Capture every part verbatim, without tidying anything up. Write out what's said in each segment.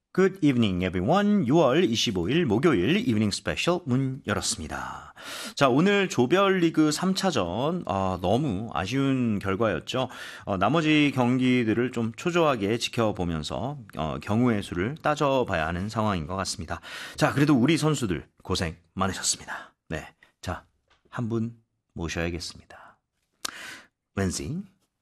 Good evening, everyone. 유월 이십오일 목요일 이브닝 스페셜 문 열었습니다. 자, 오늘 조별리그 삼 차전 어, 너무 아쉬운 결과였죠. 어, 나머지 경기들을 좀 초조하게 지켜보면서 어, 경우의 수를 따져봐야 하는 상황인 것 같습니다. 자, 그래도 우리 선수들 고생 많으셨습니다. 네, 자, 한 분 모셔야겠습니다. 웬지,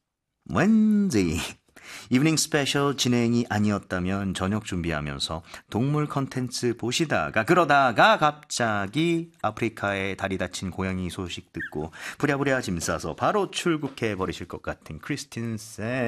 웬지. 이브닝 스페셜 진행이 아니었다면 저녁 준비하면서 동물 컨텐츠 보시다가 그러다가 갑자기 아프리카에 다리 다친 고양이 소식 듣고 부랴부랴 짐 싸서 바로 출국해 버리실 것 같은 크리스틴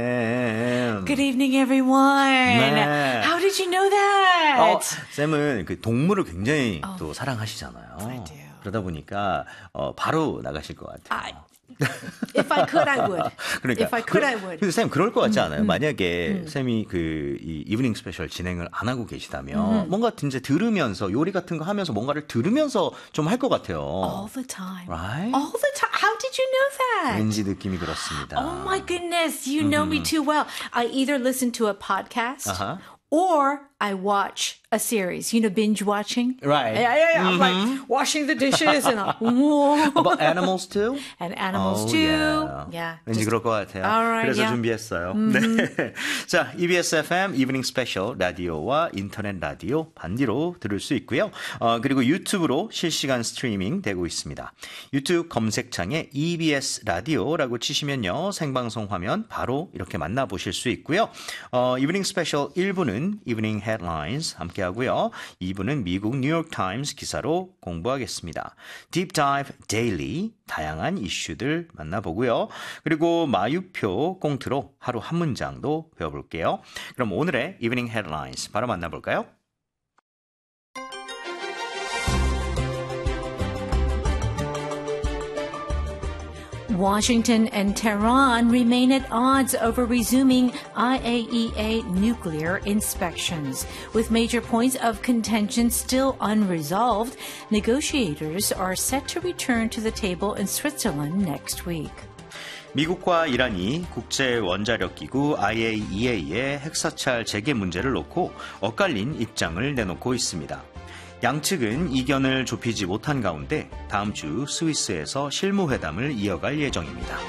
쌤. Good evening, everyone. 네. How did you know that? 어, 쌤은 그 동물을 굉장히 Oh. 또 사랑하시잖아요. I do. 그러다 보니까 어, 바로 나가실 것 같아요. I, if I could, I would. 그러니까 If I could, 그, I would. 근데 쌤 그럴 것 같지 않아요? 음, 만약에 음. 쌤이 그 이 이브닝 스페셜 진행을 안 하고 계시다면 음. 뭔가 이제 들으면서 요리 같은 거 하면서 뭔가를 들으면서 좀 할 것 같아요. All the time. Right? All the time. How did you know that? 왠지 느낌이 그렇습니다. Oh my goodness, you know me too well. I either listen to a podcast Uh-huh. or I watch a series. You know, binge watching. Right. Yeah, yeah, yeah. I'm like washing the dishes and I'm, whoa. About animals too? And animals Oh, too. yeah. Yeah. 왠지 just- 그럴 것 같아요. All right, 그래서 yeah. 준비했어요. 네. 자, 이비에스 에프엠 이브닝 스페셜 라디오와 인터넷 라디오 반디로 들을 수 있고요. 어, 그리고 유튜브로 실시간 스트리밍 되고 있습니다. 유튜브 검색창에 이비에스 라디오라고 치시면요. 생방송 화면 바로 이렇게 만나보실 수 있고요. 어, 이브닝 스페셜 일 부는 이브닝 헤드라인스 함께 하고요. 이 부는 미국 뉴욕 타임스 기사로 공부하겠습니다. Deep Dive Daily 다양한 이슈들 만나보고요. 그리고 마유표 꽁트로 하루 한 문장도 배워볼게요. 그럼 오늘의 이브닝 헤드라인스 바로 만나볼까요? Washington and Tehran remain at odds over resuming I A E A nuclear inspections. With major points of contention still unresolved, negotiators are set to return to the table in Switzerland next week. 미국과 이란이 국제 원자력 기구 아이에이이에이의 핵사찰 재개 문제를 놓고 엇갈린 입장을 내놓고 있습니다. 양측은 이견을 좁히지 못한 가운데 다음 주 스위스에서 실무회담을 이어갈 예정입니다.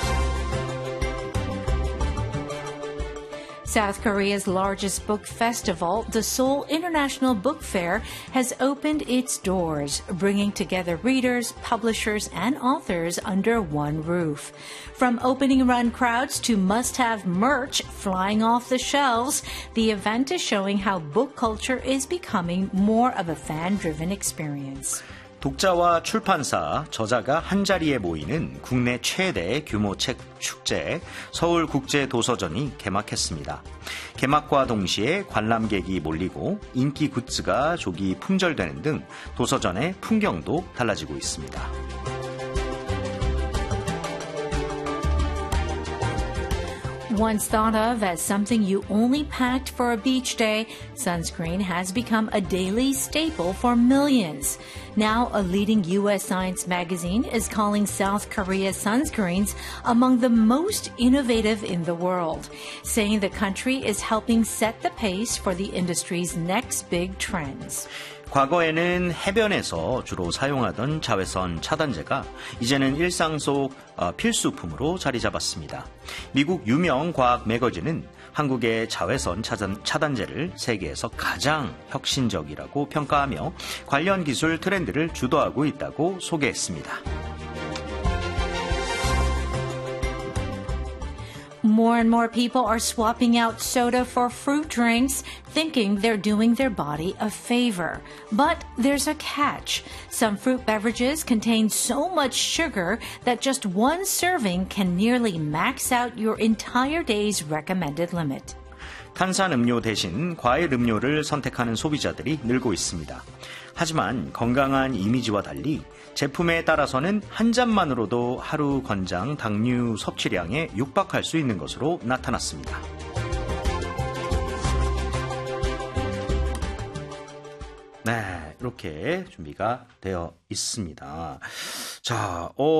South Korea's largest book festival, the Seoul International Book Fair, has opened its doors, bringing together readers, publishers, and authors under one roof. From opening run crowds to must-have merch flying off the shelves, the event is showing how book culture is becoming more of a fan-driven experience. 독자와 출판사, 저자가 한자리에 모이는 국내 최대 규모 책 축제 서울국제도서전이 개막했습니다. 개막과 동시에 관람객이 몰리고 인기 굿즈가 조기 품절되는 등 도서전의 풍경도 달라지고 있습니다. Once thought of as something you only packed for a beach day, sunscreen has become a daily staple for millions. Now, a leading U S science magazine is calling South Korea's sunscreens among the most innovative in the world, saying the country is helping set the pace for the industry's next big trends. 과거에는 해변에서 주로 사용하던 자외선 차단제가 이제는 일상 속 필수품으로 자리 잡았습니다. 미국 유명 과학 매거진은 한국의 자외선 차단, 차단제를 세계에서 가장 혁신적이라고 평가하며 관련 기술 트렌드를 주도하고 있다고 소개했습니다. More and more people are swapping out soda for fruit drinks, thinking they're doing their body a favor. But there's a catch. Some fruit beverages contain so much sugar that just one serving can nearly max out your entire day's recommended limit. 탄산음료 대신 과일 음료를 선택하는 소비자들이 늘고 있습니다. 하지만 건강한 이미지와 달리 제품에 따라서는 한 잔만으로도 하루 권장 당류 섭취량에 육박할 수 있는 것으로 나타났습니다. 네, 이렇게 준비가 되어 있습니다. 자, 어,